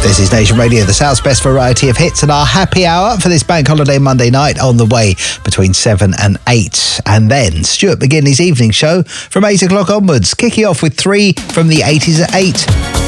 This is Nation Radio, the South's best variety of hits, and our happy hour for this bank holiday Monday night on the way between 7 and 8. And then Stuart McGinley's evening show from 8 o'clock onwards, kicking off with 3 from the 80s at 8.